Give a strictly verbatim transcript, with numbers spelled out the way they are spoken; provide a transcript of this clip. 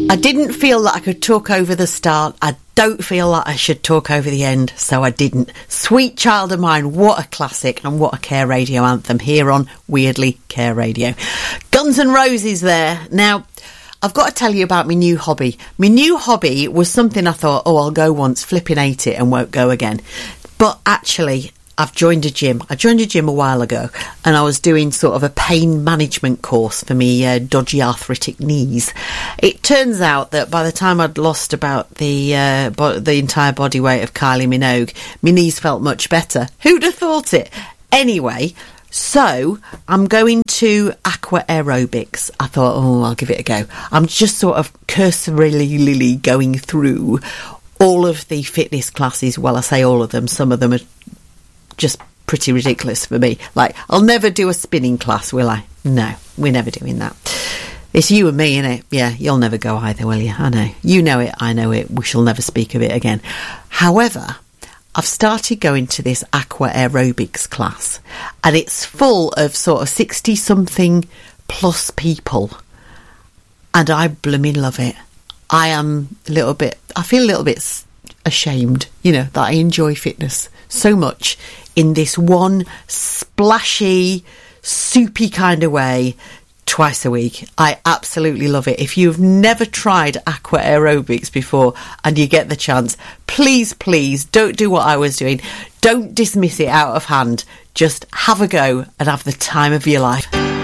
I didn't feel that I could talk over the start. I don't feel that I should talk over the end, so I didn't. Sweet Child of Mine, what a classic and what a Care Radio anthem here on Weirdly Care Radio. Guns N' Roses there. Now, I've got to tell you about my new hobby. My new hobby was something I thought, oh, I'll go once, flipping hate it and won't go again. But actually, I've joined a gym. I joined a gym a while ago and I was doing sort of a pain management course for me uh, dodgy arthritic knees. It turns out that by the time I'd lost about the uh, bo- the entire body weight of Kylie Minogue, my knees felt much better. Who'd have thought it? Anyway, so I'm going to aqua aerobics. I thought, oh, I'll give it a go. I'm just sort of cursorily going through all of the fitness classes. Well, I say all of them. Some of them are just pretty ridiculous for me. Like, I'll never do a spinning class, will I? No, we're never doing that. It's you and me, innit? Yeah, you'll never go either, will you? I know. You know it, I know it. We shall never speak of it again. However, I've started going to this aqua aerobics class and it's full of sort of sixty-something plus people. And I blooming love it. I am a little bit, I feel a little bit ashamed, you know, that I enjoy fitness so much in this one splashy, soupy kind of way twice a week. I absolutely love it. If you've never tried aqua aerobics before and you get the chance, please, please don't do what I was doing. Don't dismiss it out of hand. Just have a go and have the time of your life.